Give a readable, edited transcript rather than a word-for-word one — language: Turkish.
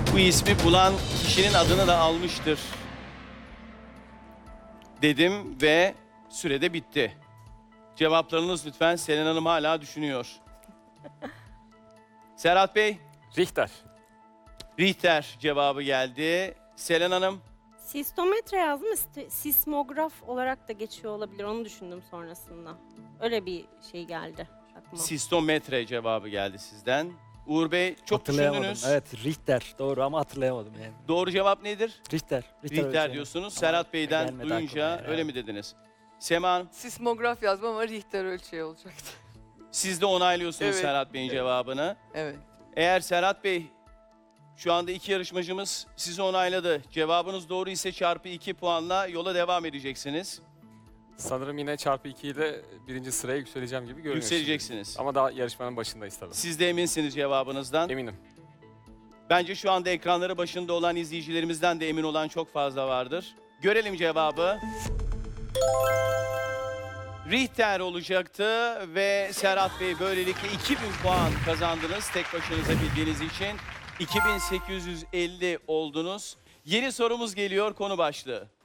Bu ismi bulan kişinin adını da almıştır dedim ve sürede bitti. Cevaplarınız lütfen. Selen Hanım hala düşünüyor. Serhat Bey, Richter. Richter cevabı geldi. Selen Hanım, Sistometre yazdım. Sismograf olarak da geçiyor olabilir. Onu düşündüm sonrasında. Öyle bir şey geldi aklıma. sistometre cevabı geldi sizden. Uğur Bey, çok Hatırlayamadım. düşündünüz. Evet, Richter. Doğru ama hatırlayamadım yani. Doğru cevap nedir? Richter. Richter ölçeği. diyorsunuz. Ama Serhat Bey'den gelmedi duyunca aklıma yani. öyle mi dediniz? Sema Hanım, Sismograf yazmam ama Richter ölçeği olacaktı. siz de onaylıyorsunuz Evet. Serhat Bey'in cevabını. Evet. Eğer Serhat Bey, şu anda iki yarışmacımız sizi onayladı. Cevabınız doğru ise çarpı 2 puanla yola devam edeceksiniz. Sanırım yine çarpı 2 ile birinci sıraya yükseleceğim gibi görünüyor. Yükseleceksiniz. şimdi. Ama daha yarışmanın başındayız tabii. Siz de eminsiniz cevabınızdan. Eminim. Bence şu anda ekranları başında olan izleyicilerimizden de emin olan çok fazla vardır. Görelim cevabı. Richter olacaktı ve Serhat Bey böylelikle 2000 puan kazandınız tek başınıza bildiğiniz için. 2850 oldunuz. Yeni sorumuz geliyor, konu başlığı.